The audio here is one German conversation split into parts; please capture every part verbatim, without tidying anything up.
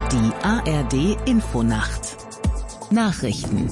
Die A R D-Infonacht. Nachrichten.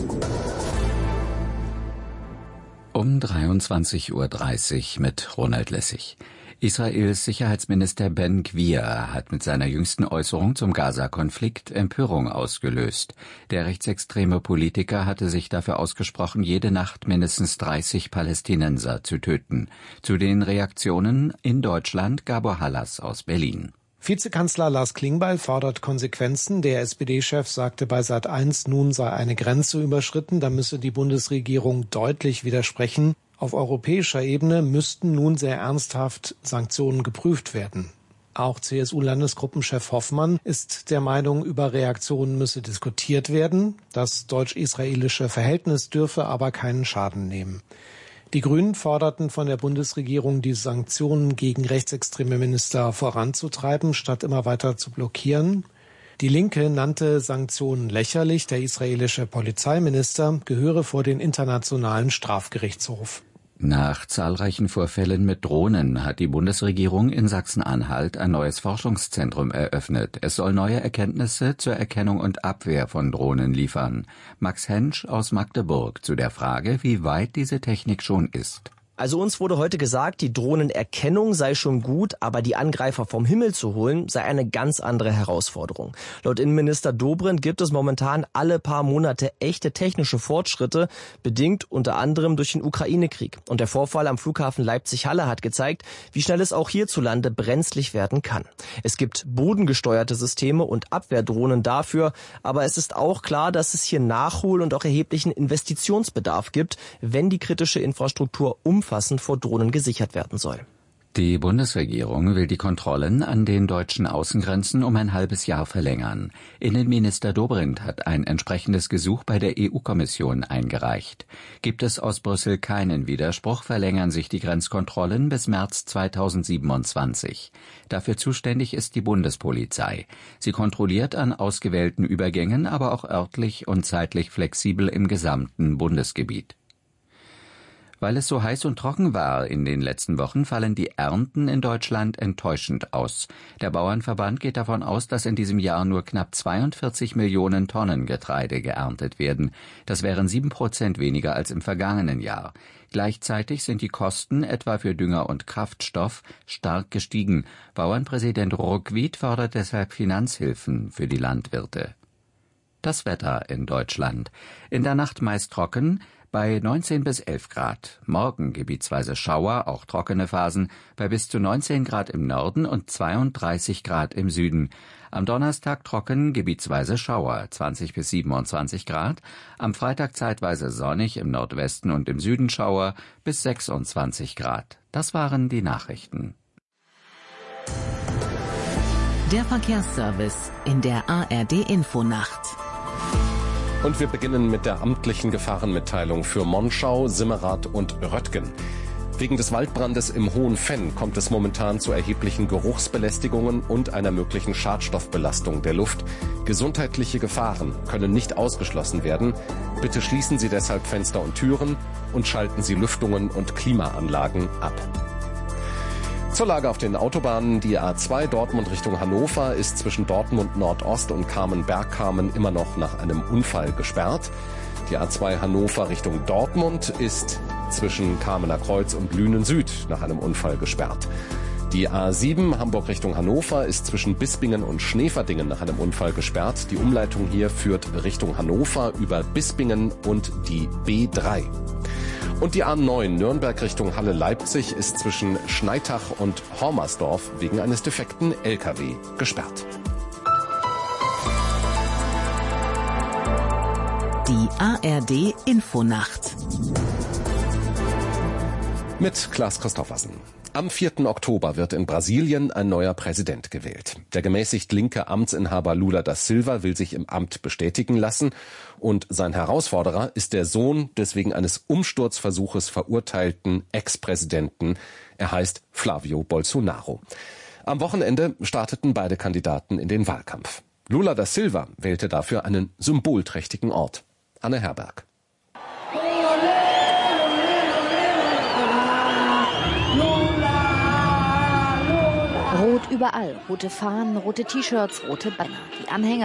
Um dreiundzwanzig Uhr dreißig mit Ronald Lessig. Israels Sicherheitsminister Ben Gvir hat mit seiner jüngsten Äußerung zum Gaza-Konflikt Empörung ausgelöst. Der rechtsextreme Politiker hatte sich dafür ausgesprochen, jede Nacht mindestens dreißig Palästinenser zu töten. Zu den Reaktionen in Deutschland Gabor Hallas aus Berlin. Vizekanzler Lars Klingbeil fordert Konsequenzen. Der S P D-Chef sagte bei Sat eins, nun sei eine Grenze überschritten, da müsse die Bundesregierung deutlich widersprechen. Auf europäischer Ebene müssten nun sehr ernsthaft Sanktionen geprüft werden. Auch C S U-Landesgruppenchef Hoffmann ist der Meinung, über Reaktionen müsse diskutiert werden. Das deutsch-israelische Verhältnis dürfe aber keinen Schaden nehmen. Die Grünen forderten von der Bundesregierung, die Sanktionen gegen rechtsextreme Minister voranzutreiben, statt immer weiter zu blockieren. Die Linke nannte Sanktionen lächerlich. Der israelische Polizeiminister gehöre vor den Internationalen Strafgerichtshof. Nach zahlreichen Vorfällen mit Drohnen hat die Bundesregierung in Sachsen-Anhalt ein neues Forschungszentrum eröffnet. Es soll neue Erkenntnisse zur Erkennung und Abwehr von Drohnen liefern. Max Hensch aus Magdeburg zu der Frage, wie weit diese Technik schon ist. Also uns wurde heute gesagt, die Drohnenerkennung sei schon gut, aber die Angreifer vom Himmel zu holen, sei eine ganz andere Herausforderung. Laut Innenminister Dobrindt gibt es momentan alle paar Monate echte technische Fortschritte, bedingt unter anderem durch den Ukraine-Krieg. Und der Vorfall am Flughafen Leipzig-Halle hat gezeigt, wie schnell es auch hierzulande brenzlig werden kann. Es gibt bodengesteuerte Systeme und Abwehrdrohnen dafür, aber es ist auch klar, dass es hier Nachhol- und auch erheblichen Investitionsbedarf gibt, wenn die kritische Infrastruktur umfassend vor Drohnen gesichert werden soll. Die Bundesregierung will die Kontrollen an den deutschen Außengrenzen um ein halbes Jahr verlängern. Innenminister Dobrindt hat ein entsprechendes Gesuch bei der E U-Kommission eingereicht. Gibt es aus Brüssel keinen Widerspruch, verlängern sich die Grenzkontrollen bis März zweitausendsiebenundzwanzig. Dafür zuständig ist die Bundespolizei. Sie kontrolliert an ausgewählten Übergängen, aber auch örtlich und zeitlich flexibel im gesamten Bundesgebiet. Weil es so heiß und trocken war in den letzten Wochen, fallen die Ernten in Deutschland enttäuschend aus. Der Bauernverband geht davon aus, dass in diesem Jahr nur knapp zweiundvierzig Millionen Tonnen Getreide geerntet werden. Das wären sieben Prozent weniger als im vergangenen Jahr. Gleichzeitig sind die Kosten, etwa für Dünger und Kraftstoff, stark gestiegen. Bauernpräsident Ruckwied fordert deshalb Finanzhilfen für die Landwirte. Das Wetter in Deutschland. In der Nacht meist trocken, bei neunzehn bis elf Grad. Morgen gebietsweise Schauer, auch trockene Phasen, bei bis zu neunzehn Grad im Norden und zweiunddreißig Grad im Süden. Am Donnerstag trocken, gebietsweise Schauer, zwanzig bis siebenundzwanzig Grad. Am Freitag zeitweise sonnig, im Nordwesten und im Süden Schauer, bis sechsundzwanzig Grad. Das waren die Nachrichten. Der Verkehrsservice in der A R D-Infonacht. Und wir beginnen mit der amtlichen Gefahrenmitteilung für Monschau, Simmerath und Röttgen. Wegen des Waldbrandes im Hohen Fenn kommt es momentan zu erheblichen Geruchsbelästigungen und einer möglichen Schadstoffbelastung der Luft. Gesundheitliche Gefahren können nicht ausgeschlossen werden. Bitte schließen Sie deshalb Fenster und Türen und schalten Sie Lüftungen und Klimaanlagen ab. Zur Lage auf den Autobahnen. Die A zwei Dortmund Richtung Hannover ist zwischen Dortmund Nordost und Kamen-Bergkamen immer noch nach einem Unfall gesperrt. Die A zwei Hannover Richtung Dortmund ist zwischen Kamener Kreuz und Lünen Süd nach einem Unfall gesperrt. Die A sieben Hamburg Richtung Hannover ist zwischen Bispingen und Schneverdingen nach einem Unfall gesperrt. Die Umleitung hier führt Richtung Hannover über Bispingen und die B drei. Und die A neun Nürnberg Richtung Halle-Leipzig ist zwischen Schneitach und Hormersdorf wegen eines defekten L K W gesperrt. Die A R D-Infonacht. Mit Klaas Christoffersen. Am vierten Oktober wird in Brasilien ein neuer Präsident gewählt. Der gemäßigt linke Amtsinhaber Lula da Silva will sich im Amt bestätigen lassen und sein Herausforderer ist der Sohn des wegen eines Umsturzversuches verurteilten Ex-Präsidenten. Er heißt Flavio Bolsonaro. Am Wochenende starteten beide Kandidaten in den Wahlkampf. Lula da Silva wählte dafür einen symbolträchtigen Ort. Anne Herberg. Rot überall, rote Fahnen, rote T-Shirts, rote Banner. Die Anhänger